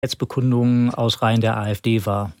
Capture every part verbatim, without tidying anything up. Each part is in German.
Bekundungen aus Reihen der AfD war.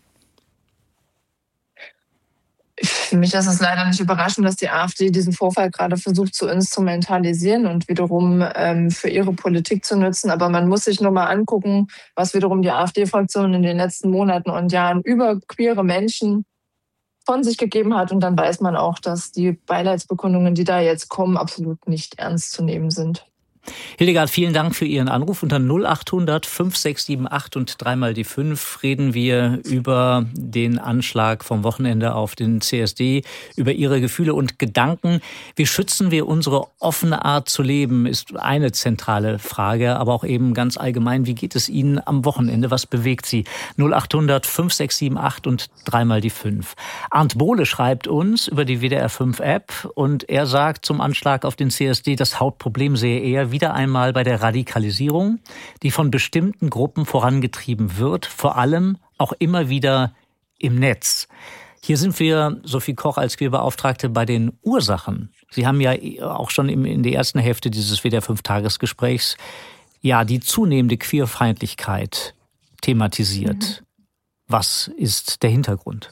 Für mich ist es leider nicht überraschend, dass die AfD diesen Vorfall gerade versucht zu instrumentalisieren und wiederum ähm, für ihre Politik zu nutzen. Aber man muss sich nur mal angucken, was wiederum die AfD-Fraktion in den letzten Monaten und Jahren über queere Menschen von sich gegeben hat. Und dann weiß man auch, dass die Beileidsbekundungen, die da jetzt kommen, absolut nicht ernst zu nehmen sind. Hildegard, vielen Dank für Ihren Anruf. Unter null achthundert fünf sechs sieben acht und dreimal die fünf reden wir über den Anschlag vom Wochenende auf den C S D, über Ihre Gefühle und Gedanken. Wie schützen wir unsere offene Art zu leben, ist eine zentrale Frage, aber auch eben ganz allgemein, wie geht es Ihnen am Wochenende? Was bewegt Sie? null achthundert fünf sechs sieben acht und dreimal die fünf. Arndt Bohle schreibt uns über die W D R fünf App und er sagt zum Anschlag auf den C S D, das Hauptproblem sehe er wieder einmal bei der Radikalisierung, die von bestimmten Gruppen vorangetrieben wird, vor allem auch immer wieder im Netz. Hier sind wir, Sophie Koch als Queerbeauftragte, bei den Ursachen. Sie haben ja auch schon in der ersten Hälfte dieses W D R fünf Tagesgesprächs ja die zunehmende Queerfeindlichkeit thematisiert. Mhm. Was ist der Hintergrund?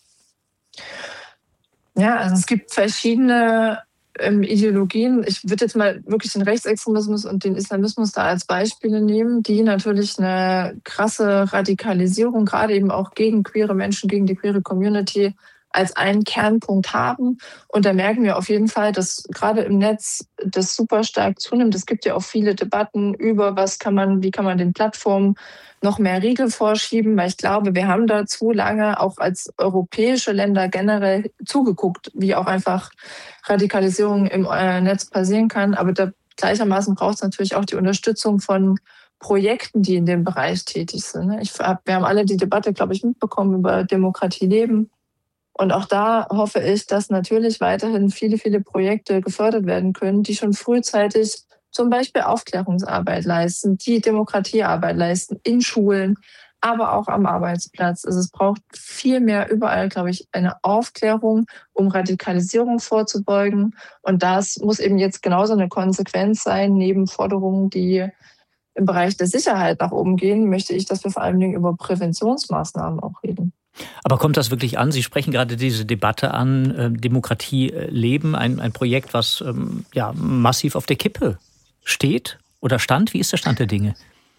Ja, also es gibt verschiedene ähm, Ideologien. Ich würde jetzt mal wirklich den Rechtsextremismus und den Islamismus da als Beispiele nehmen, die natürlich eine krasse Radikalisierung, gerade eben auch gegen queere Menschen, gegen die queere Community, als einen Kernpunkt haben. Und da merken wir auf jeden Fall, dass gerade im Netz das super stark zunimmt. Es gibt ja auch viele Debatten über, was kann man, wie kann man den Plattformen noch mehr Riegel vorschieben, weil ich glaube, wir haben da zu lange auch als europäische Länder generell zugeguckt, wie auch einfach Radikalisierung im Netz passieren kann. Aber da gleichermaßen braucht es natürlich auch die Unterstützung von Projekten, die in dem Bereich tätig sind. Ich, wir haben alle die Debatte, glaube ich, mitbekommen über Demokratie leben. Und auch da hoffe ich, dass natürlich weiterhin viele, viele Projekte gefördert werden können, die schon frühzeitig zum Beispiel Aufklärungsarbeit leisten, die Demokratiearbeit leisten in Schulen, aber auch am Arbeitsplatz. Also es braucht viel mehr überall, glaube ich, eine Aufklärung, um Radikalisierung vorzubeugen. Und das muss eben jetzt genauso eine Konsequenz sein, neben Forderungen, die im Bereich der Sicherheit nach oben gehen, möchte ich, dass wir vor allen Dingen über Präventionsmaßnahmen auch reden. Aber kommt das wirklich an? Sie sprechen gerade diese Debatte an, äh, Demokratie leben, ein, ein Projekt, was ähm, ja, massiv auf der Kippe steht oder stand. Wie ist der Stand der Dinge?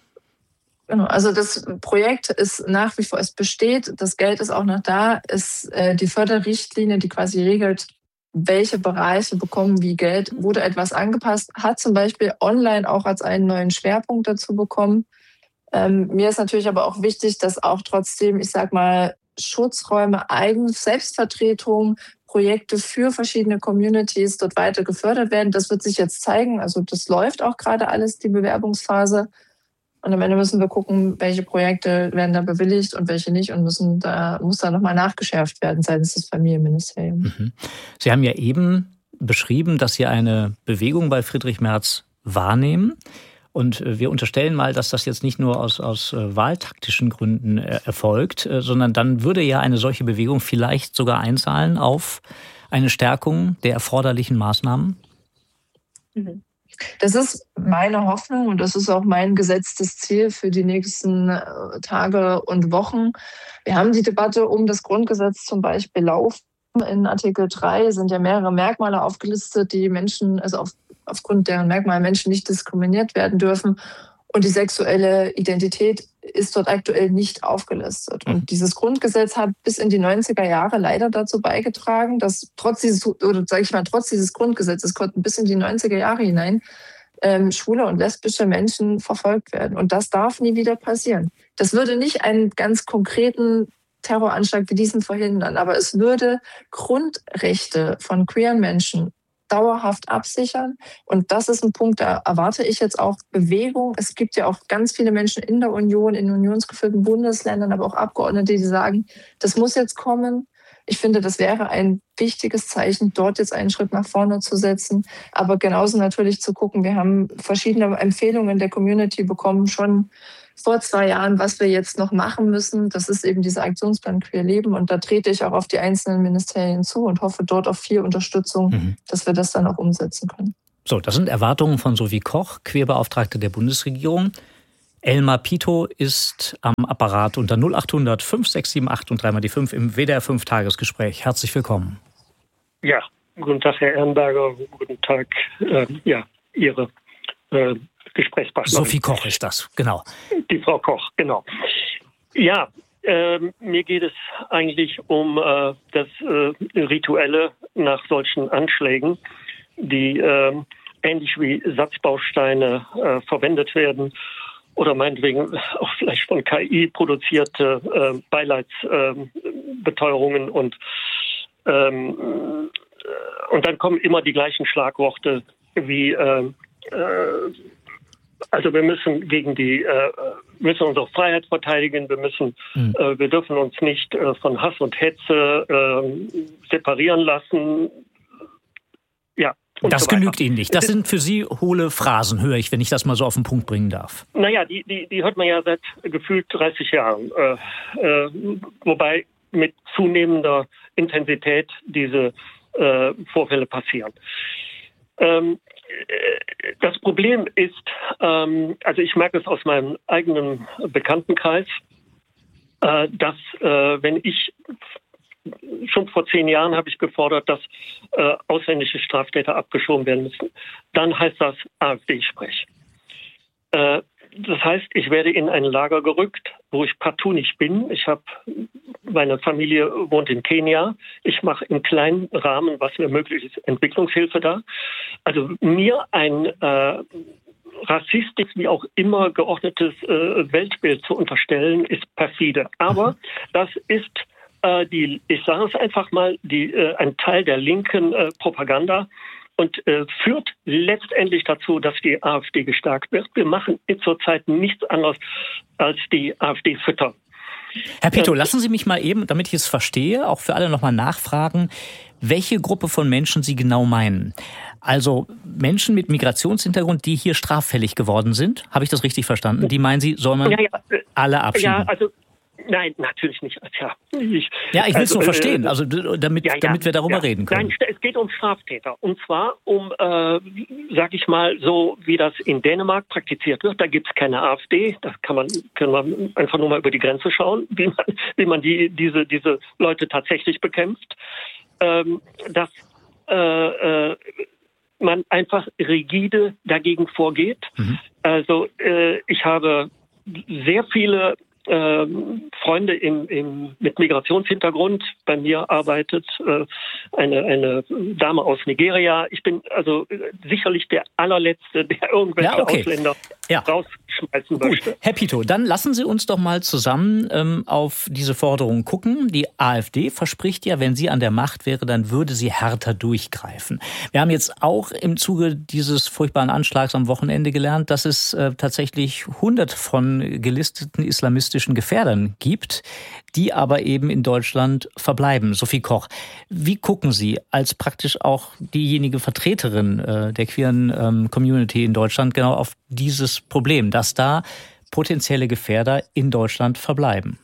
Genau, also das Projekt ist nach wie vor, es besteht, das Geld ist auch noch da, ist äh, die Förderrichtlinie, die quasi regelt, welche Bereiche bekommen wie Geld, wurde etwas angepasst, hat zum Beispiel online auch als einen neuen Schwerpunkt dazu bekommen. Ähm, mir ist natürlich aber auch wichtig, dass auch trotzdem, ich sag mal, Schutzräume, Eigen-, Selbstvertretung, Projekte für verschiedene Communities dort weiter gefördert werden. Das wird sich jetzt zeigen. Also das läuft auch gerade alles, die Bewerbungsphase. Und am Ende müssen wir gucken, welche Projekte werden da bewilligt und welche nicht. Und müssen da, muss da nochmal nachgeschärft werden seitens des Familienministeriums. Mhm. Sie haben ja eben beschrieben, dass Sie eine Bewegung bei Friedrich Merz wahrnehmen. Und wir unterstellen mal, dass das jetzt nicht nur aus, aus wahltaktischen Gründen erfolgt, sondern dann würde ja eine solche Bewegung vielleicht sogar einzahlen auf eine Stärkung der erforderlichen Maßnahmen? Das ist meine Hoffnung und das ist auch mein gesetztes Ziel für die nächsten Tage und Wochen. Wir haben die Debatte um das Grundgesetz zum Beispiel laufen. In Artikel drei sind ja mehrere Merkmale aufgelistet, die Menschen, also auf, aufgrund deren Merkmale Menschen nicht diskriminiert werden dürfen. Und die sexuelle Identität ist dort aktuell nicht aufgelistet. Und dieses Grundgesetz hat bis in die neunziger Jahre leider dazu beigetragen, dass trotz dieses, oder sage ich mal, trotz dieses Grundgesetzes konnten bis in die neunziger Jahre hinein ähm, schwule und lesbische Menschen verfolgt werden. Und das darf nie wieder passieren. Das würde nicht einen ganz konkreten Terroranschlag wie diesen verhindern, aber es würde Grundrechte von queeren Menschen dauerhaft absichern. Und das ist ein Punkt, da erwarte ich jetzt auch Bewegung. Es gibt ja auch ganz viele Menschen in der Union, in unionsgeführten Bundesländern, aber auch Abgeordnete, die sagen, das muss jetzt kommen. Ich finde, das wäre ein wichtiges Zeichen, dort jetzt einen Schritt nach vorne zu setzen. Aber genauso natürlich zu gucken, wir haben verschiedene Empfehlungen der Community bekommen, schon vor zwei Jahren, was wir jetzt noch machen müssen. Das ist eben dieser Aktionsplan Queer Leben. Und da trete ich auch auf die einzelnen Ministerien zu und hoffe dort auf viel Unterstützung, mhm. dass wir das dann auch umsetzen können. So, das sind Erwartungen von Sophie Koch, Queerbeauftragte der Bundesregierung. Elmar Pitow ist am Apparat unter null achthundert fünf sechs sieben acht und dreimal die fünf im W D R fünf Tagesgespräch. Herzlich willkommen. Ja, guten Tag, Herr Ehrenberger. Guten Tag, äh, ja, Ihre äh, Gesprächspartnerin. Sophie Koch ist das, genau. Die Frau Koch, genau. Ja, äh, mir geht es eigentlich um äh, das äh, Rituelle nach solchen Anschlägen, die äh, ähnlich wie Satzbausteine äh, verwendet werden oder meinetwegen auch vielleicht von K I produzierte äh, Beileidsbeteuerungen äh, und ähm, und dann kommen immer die gleichen Schlagworte wie äh, äh, also wir müssen gegen die äh, müssen unsere Freiheit verteidigen, wir müssen mhm. äh, wir dürfen uns nicht äh, von Hass und Hetze äh, separieren lassen. Ja. Das so genügt Ihnen nicht. Das sind für Sie hohle Phrasen, höre ich, wenn ich das mal so auf den Punkt bringen darf. Naja, die, die, die hört man ja seit gefühlt dreißig Jahren. Äh, äh, wobei mit zunehmender Intensität diese äh, Vorfälle passieren. Ähm, das Problem ist, ähm, also ich merke es aus meinem eigenen Bekanntenkreis, äh, dass äh, wenn ich schon vor zehn Jahren habe ich gefordert, dass äh, ausländische Straftäter abgeschoben werden müssen. Dann heißt das AfD-Sprech. Äh, das heißt, ich werde in ein Lager gerückt, wo ich partout nicht bin. Ich habe, meine Familie wohnt in Kenia. Ich mache im kleinen Rahmen, was mir möglich ist, Entwicklungshilfe da. Also mir ein äh, rassistisch wie auch immer geordnetes äh, Weltbild zu unterstellen, ist perfide. Aber das ist die, ich sage es einfach mal, die, äh, ein Teil der linken äh, Propaganda und äh, führt letztendlich dazu, dass die AfD gestärkt wird. Wir machen zurzeit nichts anderes als die AfD füttern. Herr Pitow, äh, lassen Sie mich mal eben, damit ich es verstehe, auch für alle nochmal nachfragen, welche Gruppe von Menschen Sie genau meinen. Also Menschen mit Migrationshintergrund, die hier straffällig geworden sind, habe ich das richtig verstanden? Die meinen Sie, soll man ja, ja, äh, alle abschieben? Ja, also Nein, natürlich nicht. Ja, ich, ja, ich will es also, nur verstehen, also damit, ja, ja, damit wir darüber ja. reden können. Nein, es geht um Straftäter. Und zwar um, äh, sag ich mal, so wie das in Dänemark praktiziert wird. Da gibt es keine AfD. Da kann man, können wir einfach nur mal über die Grenze schauen, wie man, wie man die, diese, diese Leute tatsächlich bekämpft. Ähm, dass äh, äh, man einfach rigide dagegen vorgeht. Mhm. Also äh, ich habe sehr viele Ähm, Freunde im, im, mit Migrationshintergrund. Bei mir arbeitet äh, eine, eine Dame aus Nigeria. Ich bin also äh, sicherlich der allerletzte, der irgendwelche ja, okay. Ausländer ja. rausschmeißen Gut. möchte. Herr Pitow, dann lassen Sie uns doch mal zusammen ähm, auf diese Forderungen gucken. Die AfD verspricht ja, wenn sie an der Macht wäre, dann würde sie härter durchgreifen. Wir haben jetzt auch im Zuge dieses furchtbaren Anschlags am Wochenende gelernt, dass es äh, tatsächlich hunderte von gelisteten islamistischen Gefährdern gibt, die aber eben in Deutschland verbleiben. Sophie Koch, wie gucken Sie als praktisch auch diejenige Vertreterin äh, der queeren ähm, Community in Deutschland genau auf dieses Problem, dass da potenzielle Gefährder in Deutschland verbleiben?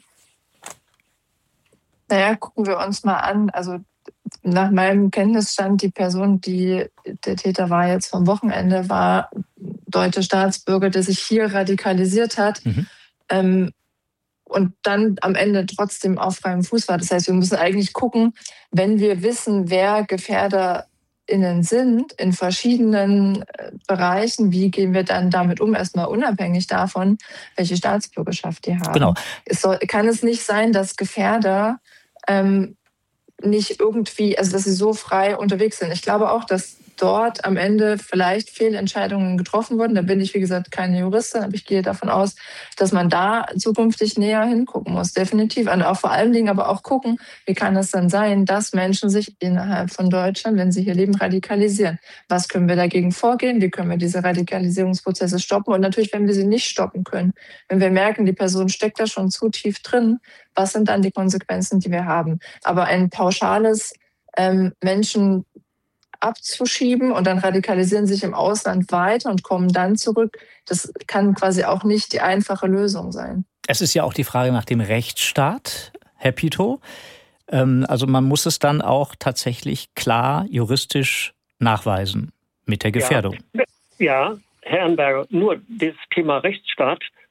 Naja, gucken wir uns mal an. Also nach meinem Kenntnisstand, die Person, die der Täter war jetzt vom Wochenende, war deutsche Staatsbürger, der sich hier radikalisiert hat. Mhm. Ähm, und dann am Ende trotzdem auf freiem Fuß war. Das heißt, wir müssen eigentlich gucken, wenn wir wissen, wer GefährderInnen sind in verschiedenen Bereichen, wie gehen wir dann damit um, erstmal unabhängig davon, welche Staatsbürgerschaft die haben. Genau. Es soll, kann es nicht sein, dass Gefährder ähm, nicht irgendwie, also dass sie so frei unterwegs sind. Ich glaube auch, dass dort am Ende vielleicht Fehlentscheidungen getroffen wurden. Da bin ich, wie gesagt, keine Juristin, aber ich gehe davon aus, dass man da zukünftig näher hingucken muss, definitiv. Und auch vor allen Dingen aber auch gucken, wie kann es dann sein, dass Menschen sich innerhalb von Deutschland, wenn sie hier leben, radikalisieren. Was können wir dagegen vorgehen? Wie können wir diese Radikalisierungsprozesse stoppen? Und natürlich, wenn wir sie nicht stoppen können, wenn wir merken, die Person steckt da schon zu tief drin, was sind dann die Konsequenzen, die wir haben? Aber ein pauschales ähm, Menschen abzuschieben und dann radikalisieren sich im Ausland weiter und kommen dann zurück. Das kann quasi auch nicht die einfache Lösung sein. Es ist ja auch die Frage nach dem Rechtsstaat, Herr Pitow. Also man muss es dann auch tatsächlich klar juristisch nachweisen mit der Gefährdung. Ja, ja, Herr Ehrenberger, nur das Thema Rechtsstaat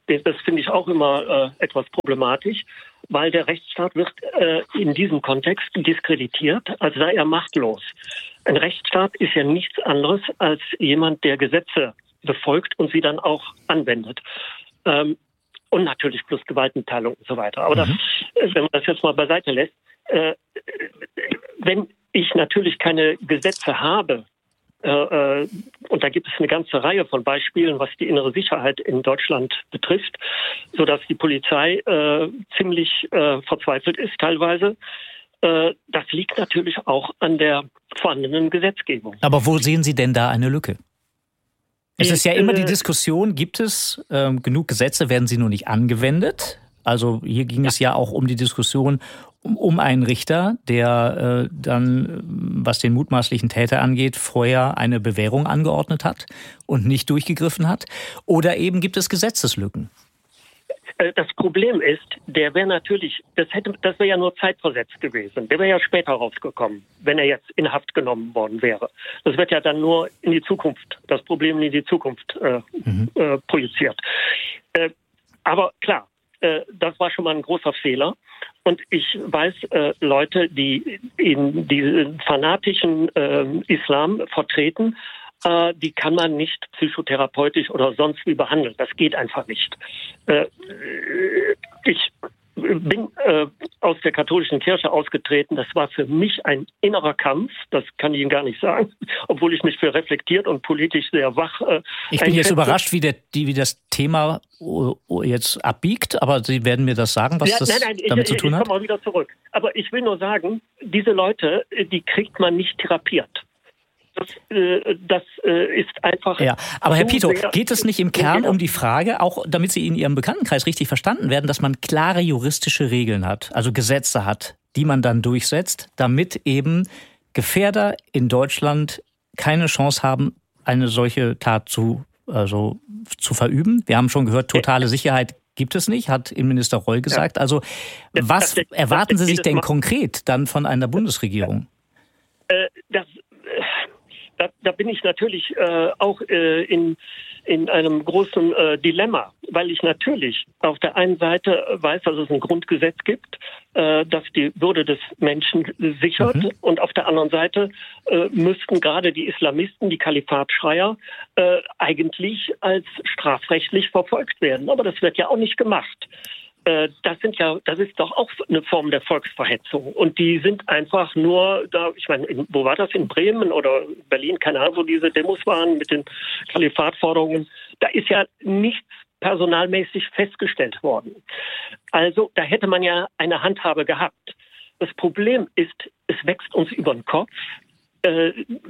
Das finde ich auch immer äh, etwas problematisch, weil der Rechtsstaat wird äh, in diesem Kontext diskreditiert, als sei er machtlos. Ein Rechtsstaat ist ja nichts anderes als jemand, der Gesetze befolgt und sie dann auch anwendet. Ähm, und natürlich plus Gewaltenteilung und so weiter. Aber mhm. das, wenn man das jetzt mal beiseite lässt, äh, wenn ich natürlich keine Gesetze habe, äh, und da gibt es eine ganze Reihe von Beispielen, was die innere Sicherheit in Deutschland betrifft, sodass die Polizei äh, ziemlich äh, verzweifelt ist teilweise. Äh, das liegt natürlich auch an der vorhandenen Gesetzgebung. Aber wo sehen Sie denn da eine Lücke? Es ist ja immer die Diskussion, gibt es ähm, genug Gesetze, werden sie nur nicht angewendet? Also hier ging ja. es ja auch um die Diskussion um, um einen Richter, der äh, dann, was den mutmaßlichen Täter angeht, vorher eine Bewährung angeordnet hat und nicht durchgegriffen hat. Oder eben gibt es Gesetzeslücken? Das Problem ist, der wäre natürlich, das hätte, das wäre ja nur zeitversetzt gewesen. Der wäre ja später rausgekommen, wenn er jetzt in Haft genommen worden wäre. Das wird ja dann nur in die Zukunft, das Problem in die Zukunft äh, mhm. äh, projiziert. Äh, aber klar, äh, das war schon mal ein großer Fehler. Und ich weiß, äh, Leute, die in diesen fanatischen äh, Islam vertreten, die kann man nicht psychotherapeutisch oder sonst wie behandeln. Das geht einfach nicht. Ich bin aus der katholischen Kirche ausgetreten. Das war für mich ein innerer Kampf. Das kann ich Ihnen gar nicht sagen, obwohl ich mich für reflektiert und politisch sehr wach äh, Ich bin jetzt überrascht, wie, der, die, wie das Thema jetzt abbiegt, aber Sie werden mir das sagen, was ja, das nein, nein, damit ich, zu tun ich, hat? Ich komme mal wieder zurück. Aber ich will nur sagen, diese Leute, die kriegt man nicht therapiert. Das, äh, das äh, ist einfach... Ja, aber Herr Pito, geht es nicht im Kern um die Frage, auch damit Sie in Ihrem Bekanntenkreis richtig verstanden werden, dass man klare juristische Regeln hat, also Gesetze hat, die man dann durchsetzt, damit eben Gefährder in Deutschland keine Chance haben, eine solche Tat zu, also, zu verüben? Wir haben schon gehört, totale Sicherheit gibt es nicht, hat Innenminister Reul gesagt. Also was erwarten Sie sich denn konkret dann von einer Bundesregierung? Äh, das... Da, da bin ich natürlich äh, auch äh, in, in einem großen äh, Dilemma, weil ich natürlich auf der einen Seite weiß, dass es ein Grundgesetz gibt, äh, das die Würde des Menschen sichert, mhm. und auf der anderen Seite äh, müssten gerade die Islamisten, die Kalifatschreier, äh, eigentlich als strafrechtlich verfolgt werden. Aber das wird ja auch nicht gemacht. Das sind ja, das ist doch auch eine Form der Volksverhetzung. Und die sind einfach nur da, ich meine, in, wo war das? In Bremen oder Berlin? Keine Ahnung, wo diese Demos waren mit den Kalifatforderungen. Da ist ja nichts personalmäßig festgestellt worden. Also, da hätte man ja eine Handhabe gehabt. Das Problem ist, es wächst uns über den Kopf. Äh,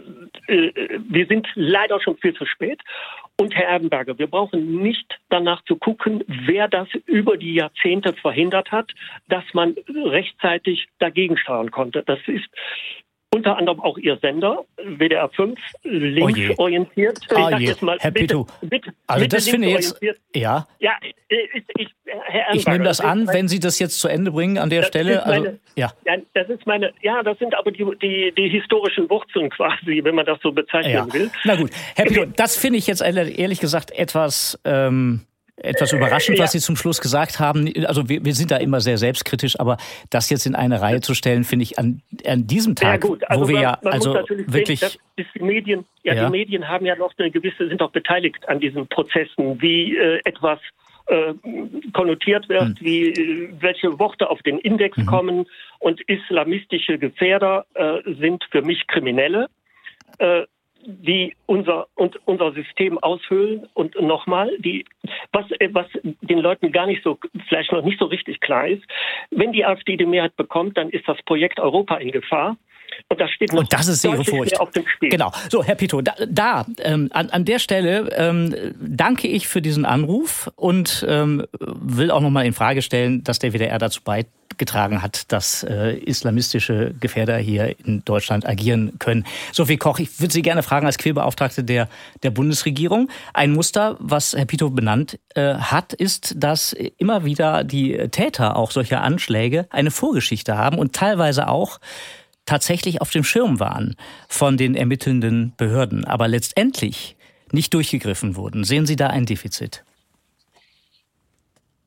äh, wir sind leider schon viel zu spät. Und Herr Erbenberger, wir brauchen nicht danach zu gucken, wer das über die Jahrzehnte verhindert hat, dass man rechtzeitig dagegen steuern konnte. Das ist unter anderem auch Ihr Sender, W D R fünf, linksorientiert. Oh je, oh je. Mal, Herr bitte, Pito, bitte, also das finde ich jetzt, ja, ja ich, ich, Herr ich nehme das an, wenn Sie das jetzt zu Ende bringen an der Stelle. Meine, also, ja. ja, das ist meine, ja, das sind aber die, die, die historischen Wurzeln quasi, wenn man das so bezeichnen ja. will. Na gut, Herr Pito, das finde ich jetzt ehrlich gesagt etwas... Ähm, Etwas überraschend, was Sie zum Schluss gesagt haben. Also wir, wir sind da immer sehr selbstkritisch, aber das jetzt in eine Reihe zu stellen, finde ich an, an diesem Tag, ja, gut. Also wo wir man, ja man also wirklich sehen, dass die Medien, ja, ja, die Medien haben ja noch eine gewisse, sind auch beteiligt an diesen Prozessen, wie äh, etwas äh, konnotiert wird, hm. wie äh, welche Worte auf den Index mhm. kommen, und islamistische Gefährder äh, sind für mich Kriminelle. Äh, die unser und unser System aushöhlen. Und nochmal, die was was den Leuten gar nicht so, vielleicht noch nicht so richtig klar ist, wenn die AfD die Mehrheit bekommt, dann ist das Projekt Europa in Gefahr. Und das steht noch und das ist Ihre Furcht. Auf dem Spiel. Genau. So, Herr Pito, da, da ähm, an, an der Stelle ähm, danke ich für diesen Anruf und ähm, will auch nochmal in Frage stellen, dass der W D R dazu beigetragen hat, dass äh, islamistische Gefährder hier in Deutschland agieren können. Sophie Koch, ich würde Sie gerne fragen als Querbeauftragte der, der Bundesregierung. Ein Muster, was Herr Pito benannt äh, hat, ist, dass immer wieder die Täter auch solcher Anschläge eine Vorgeschichte haben und teilweise auch tatsächlich auf dem Schirm waren von den ermittelnden Behörden, aber letztendlich nicht durchgegriffen wurden. Sehen Sie da ein Defizit?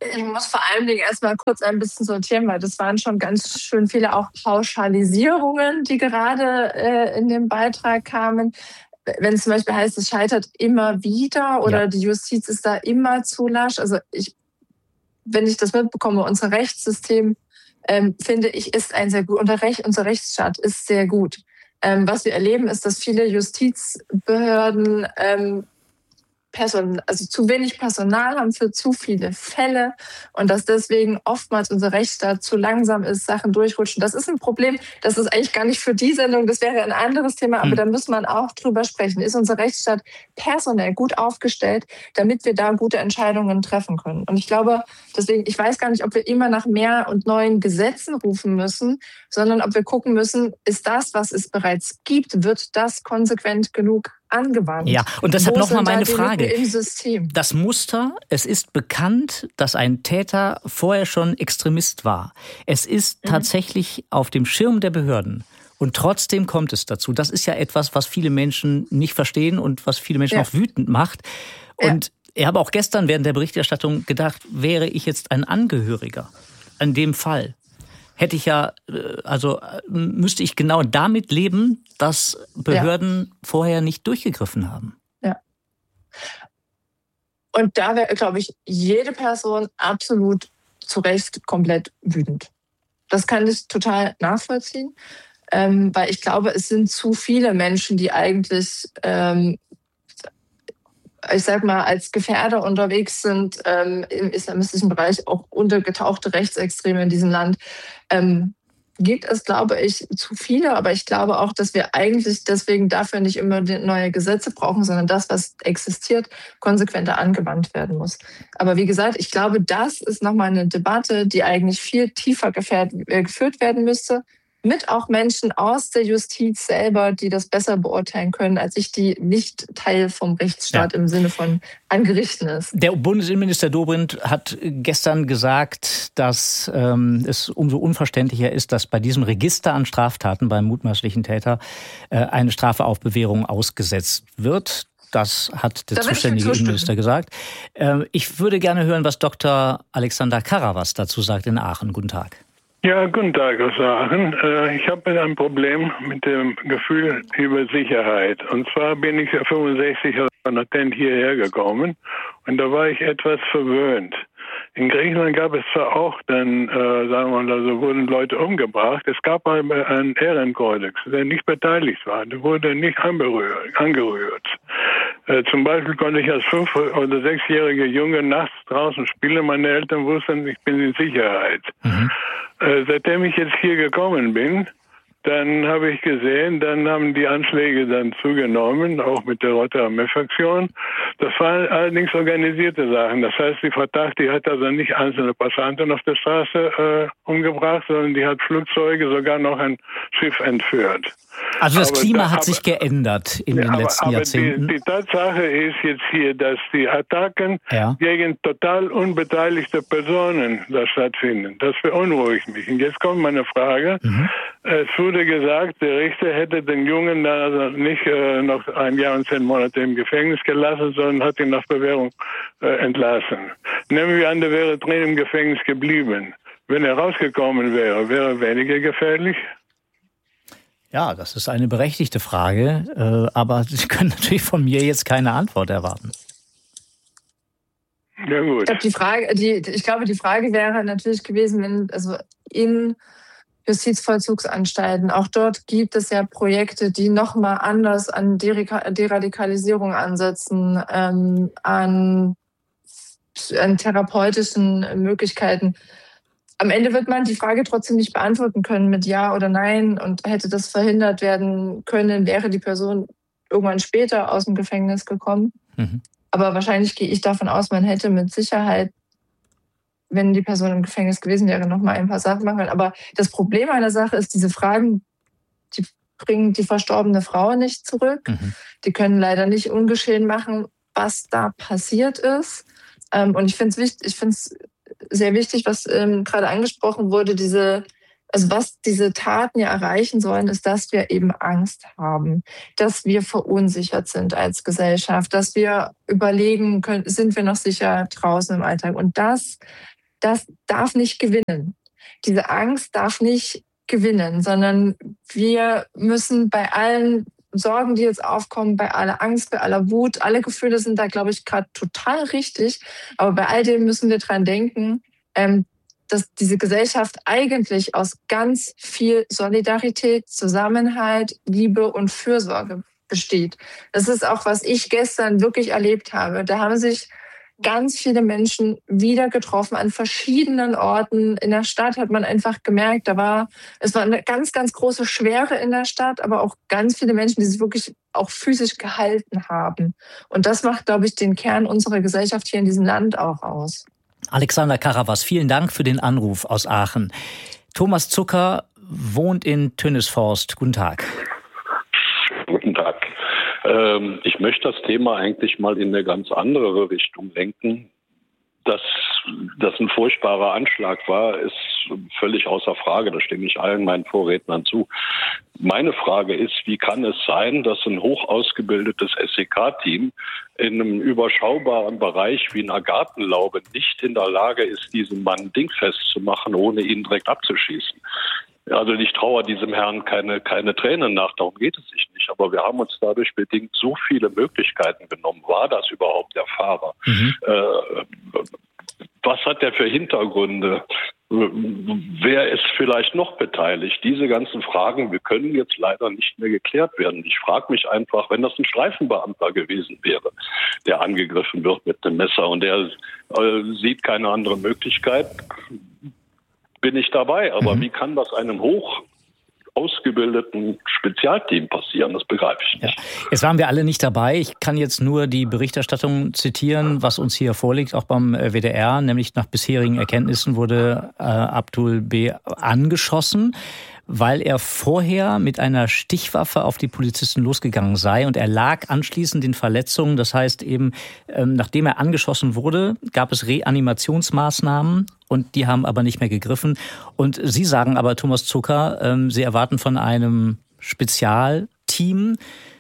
Ich muss vor allen Dingen erstmal kurz ein bisschen sortieren, weil das waren schon ganz schön viele auch Pauschalisierungen, die gerade äh, in dem Beitrag kamen. Wenn es zum Beispiel heißt, es scheitert immer wieder oder ja. die Justiz ist da immer zu lasch. Also ich, wenn ich das mitbekomme, unser Rechtssystem, ähm, finde ich, ist ein sehr gut, unser, Recht, unser Rechtsstaat ist sehr gut. Ähm, was wir erleben, ist, dass viele Justizbehörden ähm, Person, also zu wenig Personal haben für zu viele Fälle und dass deswegen oftmals unser Rechtsstaat zu langsam ist, Sachen durchrutschen. Das ist ein Problem, das ist eigentlich gar nicht für die Sendung, das wäre ein anderes Thema, aber mhm. da muss man auch drüber sprechen. Ist unser Rechtsstaat personell gut aufgestellt, damit wir da gute Entscheidungen treffen können? Und ich glaube, deswegen, ich weiß gar nicht, ob wir immer nach mehr und neuen Gesetzen rufen müssen, sondern ob wir gucken müssen, ist das, was es bereits gibt, wird das konsequent genug angewandt. Ja, und deshalb nochmal meine da Frage. Im System? Das Muster, es ist bekannt, dass ein Täter vorher schon Extremist war. Es ist mhm. tatsächlich auf dem Schirm der Behörden. Und trotzdem kommt es dazu. Das ist ja etwas, was viele Menschen nicht verstehen und was viele Menschen ja. auch wütend macht. Und ja. ich habe auch gestern während der Berichterstattung gedacht, wäre ich jetzt ein Angehöriger an dem Fall, hätte ich ja, also müsste ich genau damit leben, dass Behörden ja. vorher nicht durchgegriffen haben. Ja. Und da wäre, glaube ich, jede Person absolut zu Recht komplett wütend. Das kann ich total nachvollziehen, ähm, weil ich glaube, es sind zu viele Menschen, die eigentlich, ähm, ich sag mal, als Gefährder unterwegs sind, ähm, im islamistischen Bereich, auch untergetauchte Rechtsextreme in diesem Land. Ähm, gibt es, glaube ich, zu viele, aber ich glaube auch, dass wir eigentlich deswegen dafür nicht immer neue Gesetze brauchen, sondern das, was existiert, konsequenter angewandt werden muss. Aber wie gesagt, ich glaube, das ist nochmal eine Debatte, die eigentlich viel tiefer gefährt, äh, geführt werden müsste, mit auch Menschen aus der Justiz selber, die das besser beurteilen können, als ich, die nicht Teil vom Rechtsstaat ja. im Sinne von an Gerichten ist. Der Bundesinnenminister Dobrindt hat gestern gesagt, dass ähm, es umso unverständlicher ist, dass bei diesem Register an Straftaten beim mutmaßlichen Täter äh, eine Strafe auf Bewährung ausgesetzt wird. Das hat der da zuständige Innenminister gesagt. Äh, ich würde gerne hören, was Doktor Alexander Karawas dazu sagt in Aachen. Guten Tag. Ja, guten Tag aus Aachen. Ich habe ein Problem mit dem Gefühl über Sicherheit. Und zwar bin ich fünfundsechzig von Attent hierher gekommen und da war ich etwas verwöhnt. In Griechenland gab es zwar auch dann, äh, sagen wir mal, also wurden Leute umgebracht. Es gab aber einen Ehrenkodex, der nicht beteiligt war. Der wurde nicht angerührt. angerührt. Äh, zum Beispiel konnte ich als fünf- oder sechsjähriger Junge nachts draußen spielen. Meine Eltern wussten, ich bin in Sicherheit. Mhm. Äh, seitdem ich jetzt hier gekommen bin, dann habe ich gesehen, dann haben die Anschläge dann zugenommen, auch mit der Rote Armee-Fraktion. Das waren allerdings organisierte Sachen. Das heißt, die Verdacht, die hat also nicht einzelne Passanten auf der Straße äh, umgebracht, sondern die hat Flugzeuge, sogar noch ein Schiff entführt. Also das aber Klima da, hat aber, sich geändert in ja, den letzten aber, aber Jahrzehnten. Die, die Tatsache ist jetzt hier, dass die Attacken ja. gegen total unbeteiligte Personen da stattfinden. Das beunruhigt mich. Und jetzt kommt meine Frage. Mhm. Es wurde gesagt, der Richter hätte den Jungen dann also nicht äh, noch ein Jahr und zehn Monate im Gefängnis gelassen, sondern hat ihn nach Bewährung äh, entlassen. Nehmen wir an, der wäre drin im Gefängnis geblieben. Wenn er rausgekommen wäre, wäre er weniger gefährlich? Ja, das ist eine berechtigte Frage, äh, aber Sie können natürlich von mir jetzt keine Antwort erwarten. Ja, gut. Ich glaube, die Frage, die, ich glaube, die Frage wäre natürlich gewesen, wenn, also in Justizvollzugsanstalten, auch dort gibt es ja Projekte, die nochmal anders an Deradikalisierung ansetzen, ähm, an, an therapeutischen Möglichkeiten. Am Ende wird man die Frage trotzdem nicht beantworten können mit Ja oder Nein. Und hätte das verhindert werden können, wäre die Person irgendwann später aus dem Gefängnis gekommen. Mhm. Aber wahrscheinlich gehe ich davon aus, man hätte mit Sicherheit, wenn die Person im Gefängnis gewesen wäre, noch mal ein paar Sachen machen können. Aber das Problem einer Sache ist, diese Fragen, die bringen die verstorbene Frau nicht zurück. Mhm. Die können leider nicht ungeschehen machen, was da passiert ist. Und ich finde es wichtig, ich finde es sehr wichtig, was ähm, gerade angesprochen wurde, diese, also was diese Taten ja erreichen sollen, ist, dass wir eben Angst haben, dass wir verunsichert sind als Gesellschaft, dass wir überlegen können, sind wir noch sicher draußen im Alltag. Und das das darf nicht gewinnen. Diese Angst darf nicht gewinnen, sondern wir müssen bei allen Sorgen, die jetzt aufkommen, bei aller Angst, bei aller Wut, alle Gefühle sind da, glaube ich, gerade total richtig. Aber bei all dem müssen wir dran denken, ähm, dass diese Gesellschaft eigentlich aus ganz viel Solidarität, Zusammenhalt, Liebe und Fürsorge besteht. Das ist auch, was ich gestern wirklich erlebt habe. Da haben sich ganz viele Menschen wieder getroffen an verschiedenen Orten. In der Stadt hat man einfach gemerkt, da war, es war eine ganz, ganz große Schwere in der Stadt, aber auch ganz viele Menschen, die sich wirklich auch physisch gehalten haben. Und das macht, glaube ich, den Kern unserer Gesellschaft hier in diesem Land auch aus. Alexander Karawas, vielen Dank für den Anruf aus Aachen. Thomas Zucker wohnt in Tönisforst. Guten Tag. Guten Tag. Ähm, ich möchte das Thema eigentlich mal in eine ganz andere Richtung lenken. Dass das ein furchtbarer Anschlag war, ist völlig außer Frage. Da stimme ich allen meinen Vorrednern zu. Meine Frage ist, wie kann es sein, dass ein hoch ausgebildetes S E K-Team in einem überschaubaren Bereich wie einer Gartenlaube nicht in der Lage ist, diesen Mann dingfest zu machen, ohne ihn direkt abzuschießen? Also ich traue diesem Herrn keine, keine Tränen nach, darum geht es sich nicht. Aber wir haben uns dadurch bedingt so viele Möglichkeiten genommen. War das überhaupt der Fahrer? Mhm. Äh, was hat der für Hintergründe? Wer ist vielleicht noch beteiligt? Diese ganzen Fragen, wir können jetzt leider nicht mehr geklärt werden. Ich frage mich einfach, wenn das ein Streifenbeamter gewesen wäre, der angegriffen wird mit dem Messer und der äh, sieht keine andere Möglichkeit, bin ich dabei. Aber mhm. wie kann das einem hoch ausgebildeten Spezialteam passieren? Das begreife ich nicht. Ja. Jetzt waren wir alle nicht dabei. Ich kann jetzt nur die Berichterstattung zitieren, was uns hier vorliegt, auch beim W D R. Nämlich nach bisherigen Erkenntnissen wurde äh, Abdul B. angeschossen, weil er vorher mit einer Stichwaffe auf die Polizisten losgegangen sei. Und er lag anschließend in Verletzungen. Das heißt eben, ähm, nachdem er angeschossen wurde, gab es Reanimationsmaßnahmen. Und die haben aber nicht mehr gegriffen. Und Sie sagen aber, Thomas Zucker, ähm, Sie erwarten von einem Spezialteam,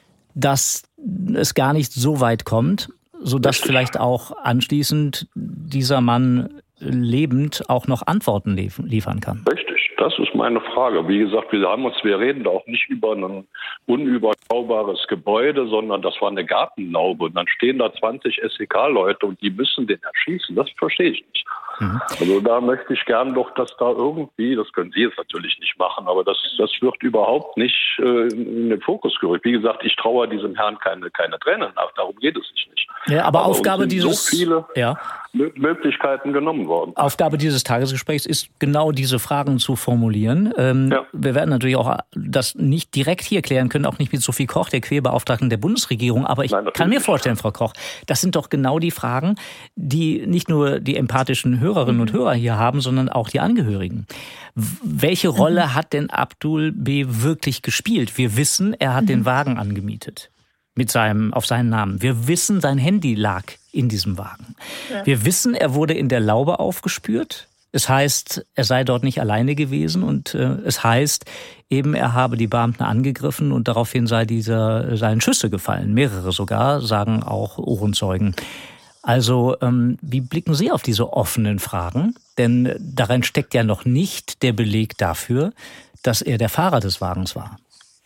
dass es gar nicht so weit kommt, sodass vielleicht auch anschließend dieser Mann lebend auch noch Antworten liefern kann. Richtig. Das ist meine Frage. Wie gesagt, wir haben uns, wir reden da auch nicht über ein unüberschaubares Gebäude, sondern das war eine Gartenlaube. Und dann stehen da zwanzig S E K-Leute und die müssen den erschießen. Das verstehe ich nicht. Mhm. Also da möchte ich gern doch, dass da irgendwie, das können Sie jetzt natürlich nicht machen, aber das, das wird überhaupt nicht äh, in den Fokus gerückt. Wie gesagt, ich traue diesem Herrn keine, keine Tränen nach. Darum geht es sich nicht. Ja, aber, aber Aufgabe dieses, so viele ja. Möglichkeiten genommen worden. Aufgabe dieses Tagesgesprächs ist genau diese Fragen zu formulieren. Ähm, ja. Wir werden natürlich auch das nicht direkt hier klären können, auch nicht mit Sophie Koch, der Querbeauftragten der Bundesregierung. Aber ich Nein, kann mir vorstellen, Frau Koch, das sind doch genau die Fragen, die nicht nur die empathischen Hörerinnen und Hörer hier haben, sondern auch die Angehörigen. Welche Rolle mhm. hat denn Abdul B. wirklich gespielt? Wir wissen, er hat mhm. den Wagen angemietet. Mit seinem, auf seinen Namen. Wir wissen, sein Handy lag in diesem Wagen. Ja. Wir wissen, er wurde in der Laube aufgespürt. Es heißt, er sei dort nicht alleine gewesen und äh, es heißt eben, er habe die Beamten angegriffen und daraufhin sei dieser, seien Schüsse gefallen. Mehrere sogar, sagen auch Ohrenzeugen. Also, ähm, wie blicken Sie auf diese offenen Fragen? Denn darin steckt ja noch nicht der Beleg dafür, dass er der Fahrer des Wagens war.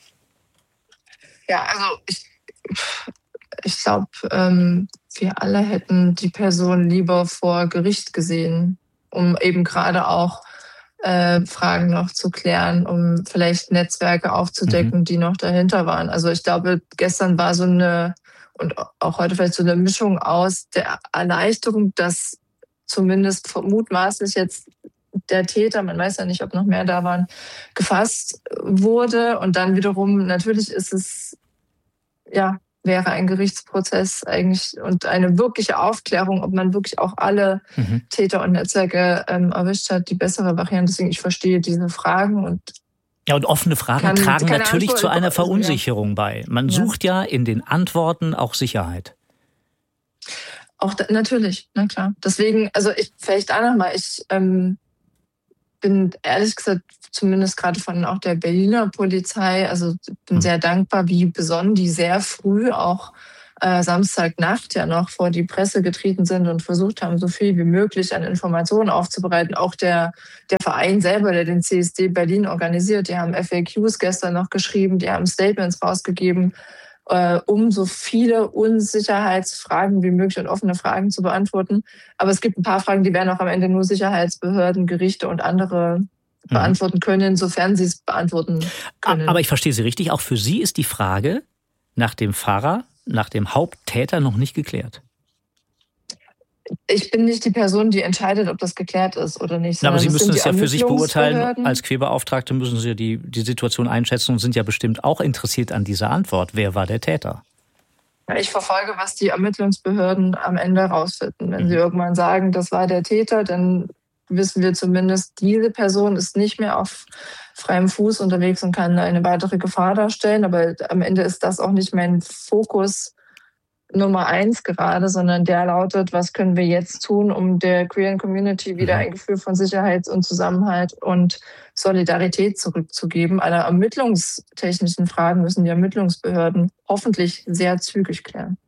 Ja, also ich Ich glaube, ähm, wir alle hätten die Person lieber vor Gericht gesehen, um eben gerade auch äh, Fragen noch zu klären, um vielleicht Netzwerke aufzudecken, mhm. die noch dahinter waren. Also ich glaube, gestern war so eine, und auch heute vielleicht so eine Mischung aus der Erleichterung, dass zumindest mutmaßlich jetzt der Täter, man weiß ja nicht, ob noch mehr da waren, gefasst wurde. Und dann wiederum, natürlich ist es ja, wäre ein Gerichtsprozess eigentlich und eine wirkliche Aufklärung, ob man wirklich auch alle mhm. Täter und Netzwerke ähm, erwischt hat, die bessere Variante. Deswegen, ich verstehe diese Fragen und ja, und offene Fragen kann, tragen natürlich Antwort zu einer Verunsicherung ja. bei. Man ja. sucht ja in den Antworten auch Sicherheit. Auch da, natürlich, na klar. Deswegen, also ich vielleicht auch nochmal, ich ähm, bin ehrlich gesagt zumindest gerade von auch der Berliner Polizei, also bin sehr dankbar, wie besonnen die sehr früh auch äh, Samstagnacht ja noch vor die Presse getreten sind und versucht haben, so viel wie möglich an Informationen aufzubereiten. Auch der, der Verein selber, der den C S D Berlin organisiert, die haben F A Qs gestern noch geschrieben, die haben Statements rausgegeben, äh, um so viele Unsicherheitsfragen wie möglich und offene Fragen zu beantworten. Aber es gibt ein paar Fragen, die werden auch am Ende nur Sicherheitsbehörden, Gerichte und andere beantworten können, sofern sie es beantworten können. Aber ich verstehe Sie richtig, auch für Sie ist die Frage nach dem Fahrer, nach dem Haupttäter noch nicht geklärt. Ich bin nicht die Person, die entscheidet, ob das geklärt ist oder nicht. Na, aber Sie müssen es ja für sich beurteilen. Als Querbeauftragte müssen Sie die, die Situation einschätzen und sind ja bestimmt auch interessiert an dieser Antwort. Wer war der Täter? Ich verfolge, was die Ermittlungsbehörden am Ende herausfinden. Wenn mhm. sie irgendwann sagen, das war der Täter, dann wissen wir zumindest, diese Person ist nicht mehr auf freiem Fuß unterwegs und kann eine weitere Gefahr darstellen. Aber am Ende ist das auch nicht mein Fokus Nummer eins gerade, sondern der lautet, was können wir jetzt tun, um der queeren Community wieder ein Gefühl von Sicherheit und Zusammenhalt und Solidarität zurückzugeben. Alle ermittlungstechnischen Fragen müssen die Ermittlungsbehörden hoffentlich sehr zügig klären.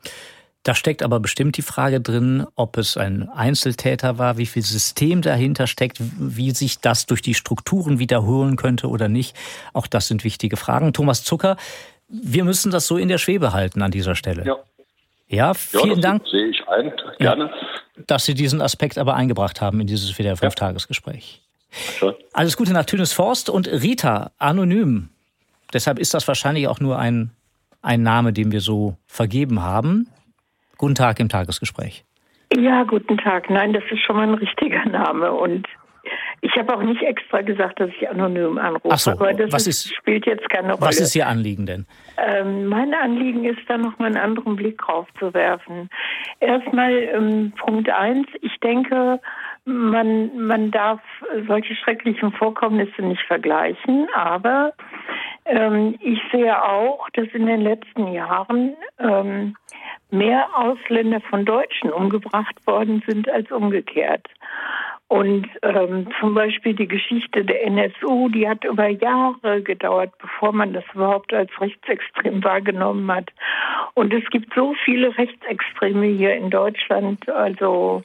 Da steckt aber bestimmt die Frage drin, ob es ein Einzeltäter war, wie viel System dahinter steckt, wie sich das durch die Strukturen wiederholen könnte oder nicht. Auch das sind wichtige Fragen. Thomas Zucker, wir müssen das so in der Schwebe halten an dieser Stelle. Ja, ja vielen ja, das Dank. Sehe ich ein, gerne. Ja, dass Sie diesen Aspekt aber eingebracht haben in dieses W D R fünf Tagesgespräch. Ja. Alles Gute nach Tönisforst und Rita, anonym. Deshalb ist das wahrscheinlich auch nur ein, ein Name, den wir so vergeben haben. Guten Tag im Tagesgespräch. Ja, guten Tag. Nein, das ist schon mal ein richtiger Name. Und ich habe auch nicht extra gesagt, dass ich anonym anrufe. Ach so, aber das was ist, ist, spielt jetzt keine Rolle. Was ist Ihr Anliegen denn? Ähm, mein Anliegen ist, da noch mal einen anderen Blick drauf zu werfen. Erstmal ähm, Punkt eins. Ich denke, man, man darf solche schrecklichen Vorkommnisse nicht vergleichen. Aber ähm, ich sehe auch, dass in den letzten Jahren ähm, mehr Ausländer von Deutschen umgebracht worden sind als umgekehrt. Und ähm, zum Beispiel die Geschichte der N S U, die hat über Jahre gedauert, bevor man das überhaupt als rechtsextrem wahrgenommen hat. Und es gibt so viele Rechtsextreme hier in Deutschland. Also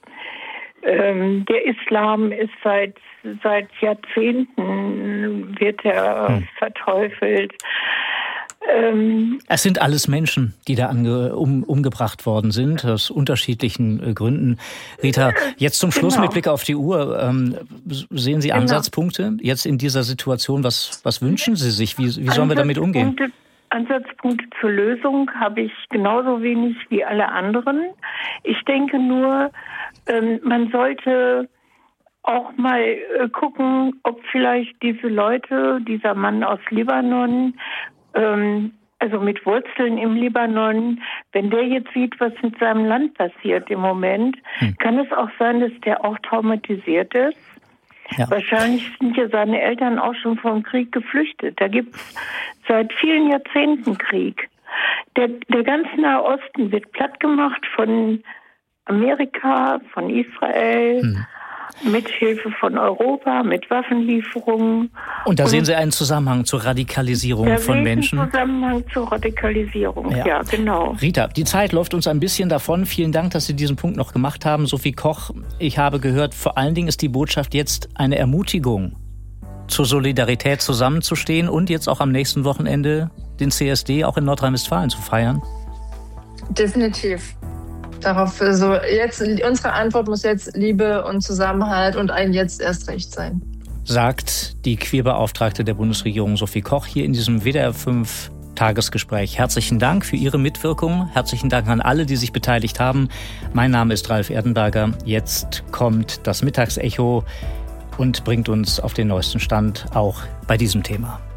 ähm, der Islam ist seit seit Jahrzehnten wird er hm. verteufelt. Es sind alles Menschen, die da ange, um, umgebracht worden sind, aus unterschiedlichen äh, Gründen. Rita, jetzt zum Schluss genau. mit Blick auf die Uhr. Ähm, sehen Sie genau. Ansatzpunkte jetzt in dieser Situation? Was, was wünschen Sie sich? Wie, wie sollen wir damit umgehen? Ansatzpunkte zur Lösung habe ich genauso wenig wie alle anderen. Ich denke nur, ähm, man sollte auch mal äh, gucken, ob vielleicht diese Leute, dieser Mann aus Libanon, also mit Wurzeln im Libanon, wenn der jetzt sieht, was mit seinem Land passiert im Moment, hm. kann es auch sein, dass der auch traumatisiert ist. Ja. Wahrscheinlich sind ja seine Eltern auch schon vom Krieg geflüchtet. Da gibt es seit vielen Jahrzehnten Krieg. Der, der ganze Nahe Osten wird plattgemacht von Amerika, von Israel, hm. mit Hilfe von Europa, mit Waffenlieferungen. Und da und sehen Sie einen Zusammenhang zur Radikalisierung da von Menschen? Einen Zusammenhang zur Radikalisierung, ja. ja, genau. Rita, die Zeit läuft uns ein bisschen davon. Vielen Dank, dass Sie diesen Punkt noch gemacht haben. Sophie Koch, ich habe gehört, vor allen Dingen ist die Botschaft jetzt eine Ermutigung, zur Solidarität zusammenzustehen und jetzt auch am nächsten Wochenende den C S D auch in Nordrhein-Westfalen zu feiern. Definitiv. Darauf, also jetzt, unsere Antwort muss jetzt Liebe und Zusammenhalt und ein Jetzt erst recht sein. Sagt die Queerbeauftragte der Bundesregierung Sophie Koch hier in diesem W D R fünf Tagesgespräch. Herzlichen Dank für Ihre Mitwirkung. Herzlichen Dank an alle, die sich beteiligt haben. Mein Name ist Ralf Erdenberger. Jetzt kommt das Mittagsecho und bringt uns auf den neuesten Stand auch bei diesem Thema.